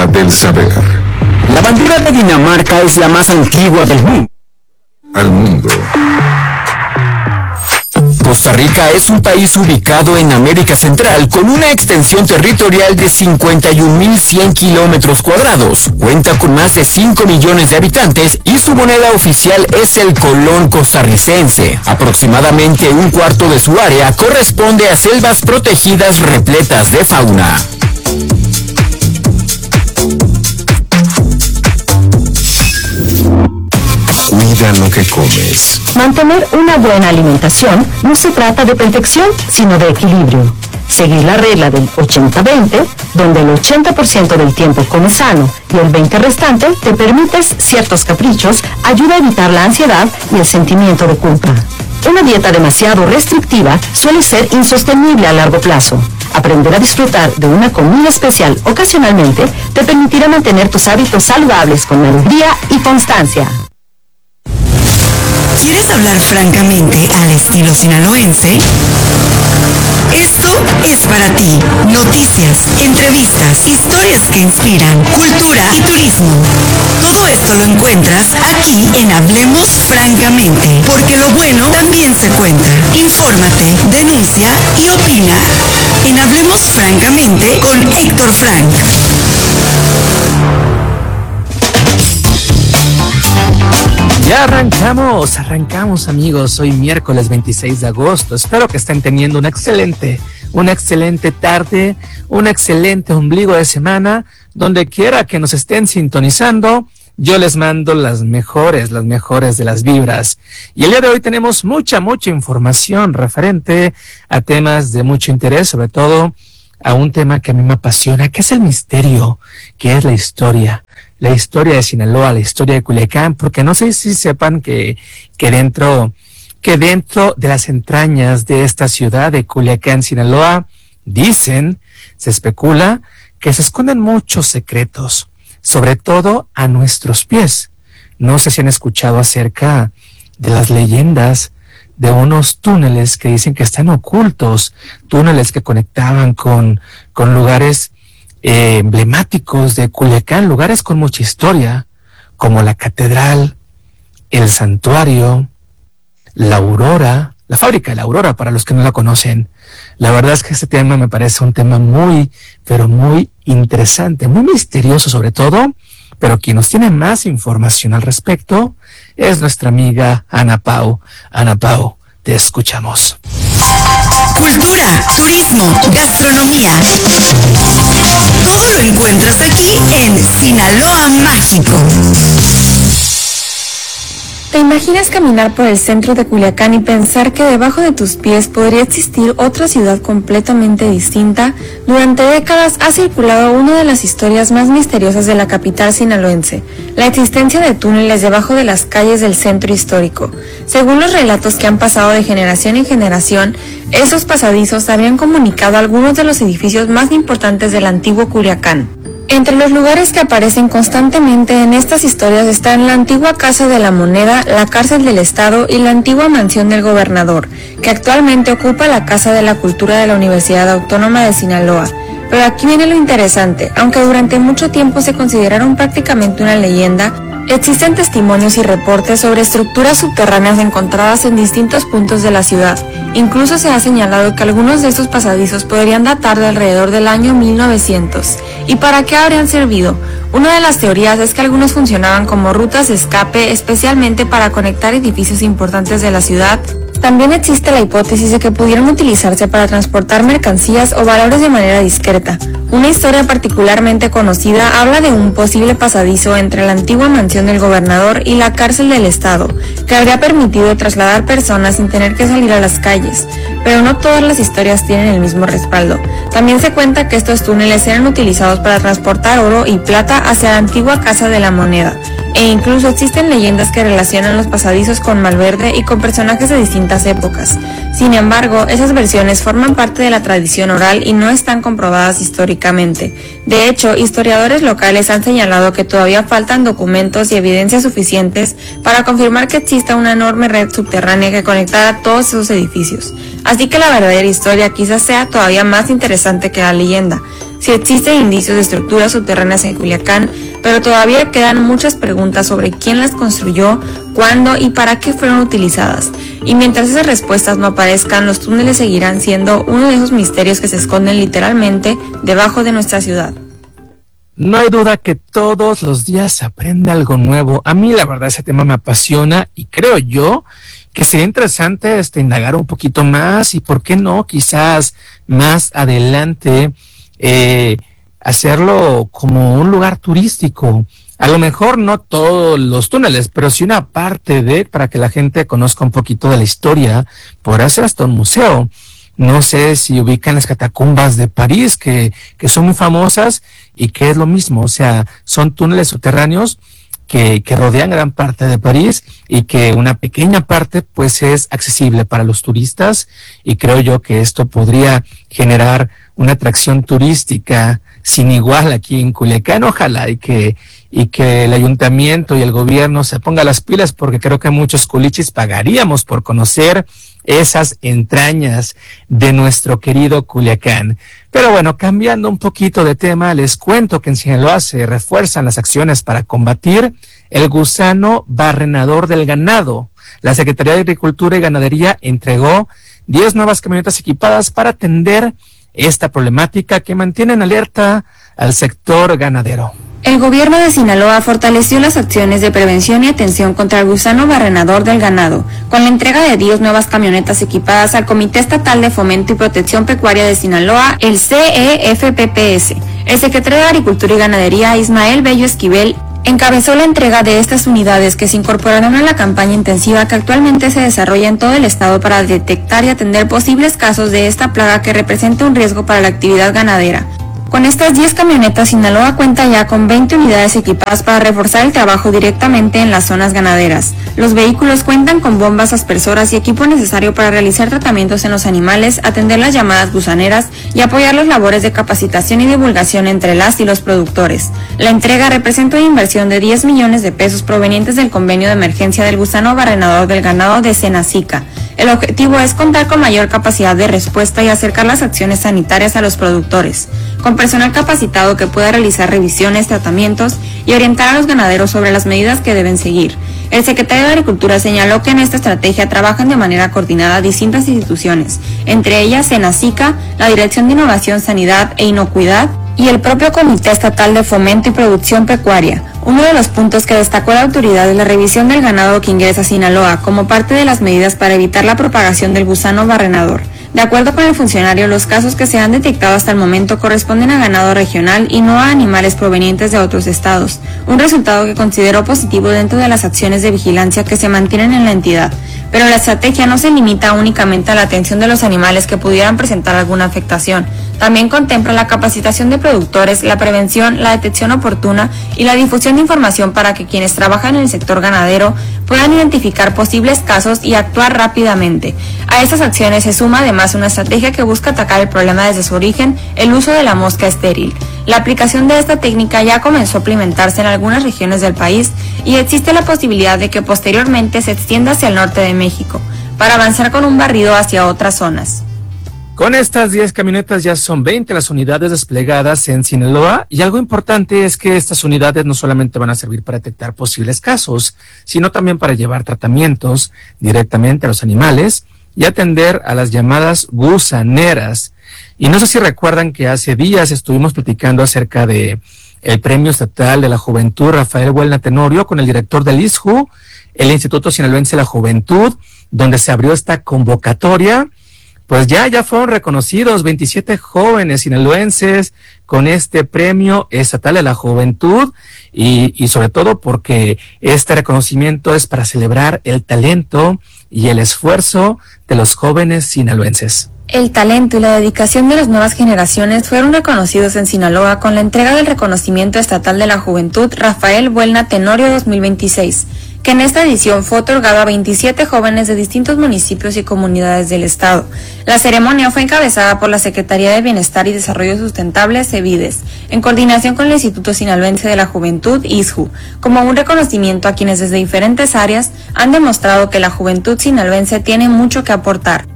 Ruta del Saber. La bandera de Dinamarca es la más antigua del mundo. Al mundo. Costa Rica es un país ubicado en América Central con una extensión territorial de 51.100 kilómetros cuadrados. Cuenta con más de 5 millones de habitantes y su moneda oficial es el colón costarricense. Aproximadamente un cuarto de su área corresponde a selvas protegidas repletas de fauna. Cuida lo que comes. Mantener una buena alimentación no se trata de perfección, sino de equilibrio. Seguir la regla del 80-20, donde el 80% del tiempo comes sano y el 20% restante te permites ciertos caprichos, ayuda a evitar la ansiedad y el sentimiento de culpa. Una dieta demasiado restrictiva suele ser insostenible a largo plazo. Aprender a disfrutar de una comida especial ocasionalmente te permitirá mantener tus hábitos saludables con alegría y constancia. ¿Quieres hablar francamente al estilo sinaloense? Esto es para ti. Noticias, entrevistas, historias que inspiran, cultura y turismo. Todo esto lo encuentras aquí en Hablemos Francamente, porque lo bueno también se cuenta. Infórmate, denuncia y opina en Hablemos Francamente con Héctor Frank. Ya arrancamos amigos, hoy miércoles 26 de agosto, espero que estén teniendo una excelente tarde, un excelente ombligo de semana, donde quiera que nos estén sintonizando, yo les mando las mejores de las vibras. Y el día de hoy tenemos mucha información referente a temas de mucho interés, sobre todo a un tema que a mí me apasiona, que es el misterio, que es la historia de Sinaloa, la historia de Culiacán, porque no sé si sepan que dentro de las entrañas de esta ciudad de Culiacán, Sinaloa, se especula que se esconden muchos secretos, sobre todo a nuestros pies. No sé si han escuchado acerca de las leyendas de unos túneles que dicen que están ocultos, túneles que conectaban con lugares emblemáticos de Culiacán, lugares con mucha historia, como la catedral, el santuario, la Aurora, la fábrica de la Aurora, para los que no la conocen. La verdad es que este tema me parece un tema muy interesante, muy misterioso sobre todo, pero quien nos tiene más información al respecto es nuestra amiga Ana Pau. Ana Pau, te escuchamos. Cultura, turismo, gastronomía. Todo lo encuentras aquí en Sinaloa Mágico. ¿Te imaginas caminar por el centro de Culiacán y pensar que debajo de tus pies podría existir otra ciudad completamente distinta? Durante décadas ha circulado una de las historias más misteriosas de la capital sinaloense, la existencia de túneles debajo de las calles del centro histórico. Según los relatos que han pasado de generación en generación, esos pasadizos habrían comunicado algunos de los edificios más importantes del antiguo Culiacán. Entre los lugares que aparecen constantemente en estas historias están la antigua Casa de la Moneda, la Cárcel del Estado y la antigua Mansión del Gobernador, que actualmente ocupa la Casa de la Cultura de la Universidad Autónoma de Sinaloa. Pero aquí viene lo interesante, aunque durante mucho tiempo se consideraron prácticamente una leyenda, existen testimonios y reportes sobre estructuras subterráneas encontradas en distintos puntos de la ciudad. Incluso se ha señalado que algunos de estos pasadizos podrían datar de alrededor del año 1900. ¿Y para qué habrían servido? Una de las teorías es que algunos funcionaban como rutas de escape, especialmente para conectar edificios importantes de la ciudad. También existe la hipótesis de que pudieran utilizarse para transportar mercancías o valores de manera discreta. Una historia particularmente conocida habla de un posible pasadizo entre la antigua Mansión del Gobernador y la Cárcel del Estado, que habría permitido trasladar personas sin tener que salir a las calles. Pero no todas las historias tienen el mismo respaldo. También se cuenta que estos túneles eran utilizados para transportar oro y plata hacia la antigua Casa de la Moneda. E incluso existen leyendas que relacionan los pasadizos con Malverde y con personajes de distintas épocas. Sin embargo, esas versiones forman parte de la tradición oral y no están comprobadas históricamente. De hecho, historiadores locales han señalado que todavía faltan documentos y evidencias suficientes para confirmar que exista una enorme red subterránea que conectara todos esos edificios. Así que la verdadera historia quizás sea todavía más interesante que la leyenda. si existen indicios de estructuras subterráneas en Culiacán, pero todavía quedan muchas preguntas sobre quién las construyó, cuándo y para qué fueron utilizadas. Y mientras esas respuestas no aparezcan, los túneles seguirán siendo uno de esos misterios que se esconden literalmente debajo de nuestra ciudad. No hay duda que todos los días se aprende algo nuevo. A mí la verdad ese tema me apasiona y creo yo que sería interesante indagar un poquito más y por qué no, quizás más adelante hacerlo como un lugar turístico. A lo mejor no todos los túneles, pero sí una parte para que la gente conozca un poquito de la historia, por hacer hasta un museo. No sé si ubican las catacumbas de París, que son muy famosas y que es lo mismo, o sea, son túneles subterráneos que rodean gran parte de París y que una pequeña parte pues es accesible para los turistas, y creo yo que esto podría generar una atracción turística sin igual aquí en Culiacán. Ojalá y que el ayuntamiento y el gobierno se ponga las pilas, porque creo que muchos culichis pagaríamos por conocer esas entrañas de nuestro querido Culiacán. Pero bueno, cambiando un poquito de tema, les cuento que en Sinaloa se refuerzan las acciones para combatir el gusano barrenador del ganado. La Secretaría de Agricultura y Ganadería entregó 10 nuevas camionetas equipadas para atender esta problemática que mantiene en alerta al sector ganadero. El gobierno de Sinaloa fortaleció las acciones de prevención y atención contra el gusano barrenador del ganado, con la entrega de 10 nuevas camionetas equipadas al Comité Estatal de Fomento y Protección Pecuaria de Sinaloa, el CEFPPS. El secretario de Agricultura y Ganadería, Ismael Bello Esquivel, encabezó la entrega de estas unidades que se incorporarán a la campaña intensiva que actualmente se desarrolla en todo el estado para detectar y atender posibles casos de esta plaga que representa un riesgo para la actividad ganadera. Con estas 10 camionetas, Sinaloa cuenta ya con 20 unidades equipadas para reforzar el trabajo directamente en las zonas ganaderas. Los vehículos cuentan con bombas aspersoras y equipo necesario para realizar tratamientos en los animales, atender las llamadas gusaneras y apoyar las labores de capacitación y divulgación entre las y los productores. La entrega representa una inversión de 10 millones de pesos provenientes del convenio de emergencia del gusano barrenador del ganado de Senacica. El objetivo es contar con mayor capacidad de respuesta y acercar las acciones sanitarias a los productores, con personal capacitado que pueda realizar revisiones, tratamientos y orientar a los ganaderos sobre las medidas que deben seguir. El secretario de Agricultura señaló que en esta estrategia trabajan de manera coordinada distintas instituciones, entre ellas Senacica, la Dirección de Innovación, Sanidad e Inocuidad y el propio Comité Estatal de Fomento y Producción Pecuaria. Uno de los puntos que destacó la autoridad es la revisión del ganado que ingresa a Sinaloa como parte de las medidas para evitar la propagación del gusano barrenador. De acuerdo con el funcionario, los casos que se han detectado hasta el momento corresponden a ganado regional y no a animales provenientes de otros estados, un resultado que consideró positivo dentro de las acciones de vigilancia que se mantienen en la entidad. Pero la estrategia no se limita únicamente a la atención de los animales que pudieran presentar alguna afectación. También contempla la capacitación de productores, la prevención, la detección oportuna y la difusión de información para que quienes trabajan en el sector ganadero puedan identificar posibles casos y actuar rápidamente. A estas acciones se suma además una estrategia que busca atacar el problema desde su origen, el uso de la mosca estéril. La aplicación de esta técnica ya comenzó a implementarse en algunas regiones del país y existe la posibilidad de que posteriormente se extienda hacia el norte de México, para avanzar con un barrido hacia otras zonas. Con estas 10 camionetas ya son 20 las unidades desplegadas en Sinaloa, y algo importante es que estas unidades no solamente van a servir para detectar posibles casos, sino también para llevar tratamientos directamente a los animales y atender a las llamadas gusaneras. Y no sé si recuerdan que hace días estuvimos platicando acerca de el Premio Estatal de la Juventud Rafael Buelna Tenorio con el director del ISJU, el Instituto Sinaloense de la Juventud, donde se abrió esta convocatoria. Pues ya fueron reconocidos 27 jóvenes sinaloenses con este Premio Estatal de la Juventud, y sobre todo porque este reconocimiento es para celebrar el talento y el esfuerzo de los jóvenes sinaloenses. El talento y la dedicación de las nuevas generaciones fueron reconocidos en Sinaloa con la entrega del reconocimiento estatal de la juventud Rafael Buelna Tenorio 2026, que en esta edición fue otorgado a 27 jóvenes de distintos municipios y comunidades del estado. La ceremonia fue encabezada por la Secretaría de Bienestar y Desarrollo Sustentable, CEBIDES, en coordinación con el Instituto Sinaloense de la Juventud, ISJU, como un reconocimiento a quienes desde diferentes áreas han demostrado que la juventud sinaloense tiene mucho que aportar.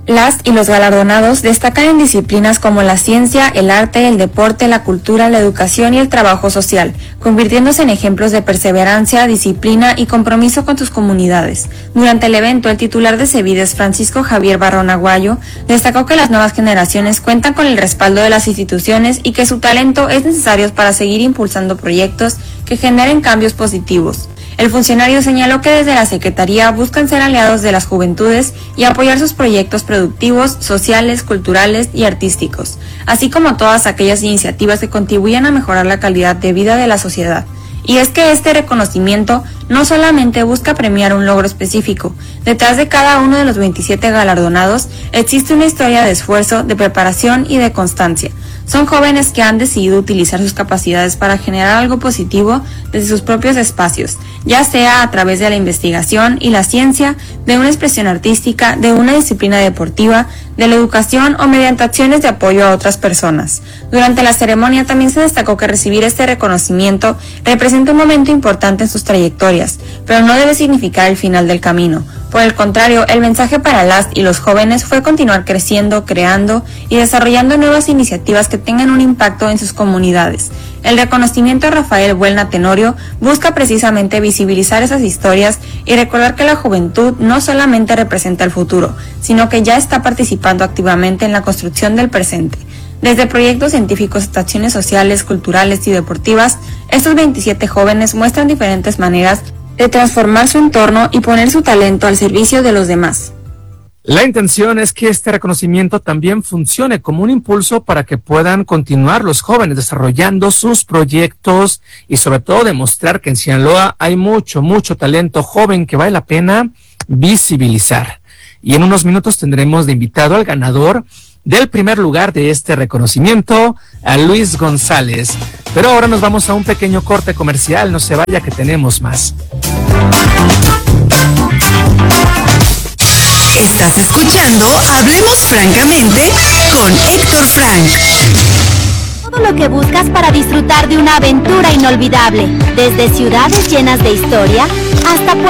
Las y los galardonados destacan en disciplinas como la ciencia, el arte, el deporte, la cultura, la educación y el trabajo social, convirtiéndose en ejemplos de perseverancia, disciplina y compromiso con sus comunidades. Durante el evento, el titular de CEVIDES, Francisco Javier Barrón Aguayo, destacó que las nuevas generaciones cuentan con el respaldo de las instituciones y que su talento es necesario para seguir impulsando proyectos que generen cambios positivos. El funcionario señaló que desde la Secretaría buscan ser aliados de las juventudes y apoyar sus proyectos productivos, sociales, culturales y artísticos, así como todas aquellas iniciativas que contribuyan a mejorar la calidad de vida de la sociedad. Y es que este reconocimiento no solamente busca premiar un logro específico. Detrás de cada uno de los 27 galardonados existe una historia de esfuerzo, de preparación y de constancia. Son jóvenes que han decidido utilizar sus capacidades para generar algo positivo desde sus propios espacios, ya sea a través de la investigación y la ciencia, de una expresión artística, de una disciplina deportiva, de la educación o mediante acciones de apoyo a otras personas. Durante la ceremonia también se destacó que recibir este reconocimiento representa un momento importante en sus trayectorias, pero no debe significar el final del camino. Por el contrario, el mensaje para las y los jóvenes fue continuar creciendo, creando y desarrollando nuevas iniciativas que tengan un impacto en sus comunidades. El reconocimiento a Rafael Buelna Tenorio busca precisamente visibilizar esas historias y recordar que la juventud no solamente representa el futuro, sino que ya está participando activamente en la construcción del presente. Desde proyectos científicos hasta acciones sociales, culturales y deportivas, estos 27 jóvenes muestran diferentes maneras de transformar su entorno y poner su talento al servicio de los demás. La intención es que este reconocimiento también funcione como un impulso para que puedan continuar los jóvenes desarrollando sus proyectos y sobre todo demostrar que en Sinaloa hay mucho talento joven que vale la pena visibilizar. Y en unos minutos tendremos de invitado al ganador del primer lugar de este reconocimiento, a Luis González. Pero ahora nos vamos a un pequeño corte comercial, no se vaya que tenemos más. Estás escuchando Hablemos Francamente con Héctor Frank. Todo lo que buscas para disfrutar de una aventura inolvidable, desde ciudades llenas de historia hasta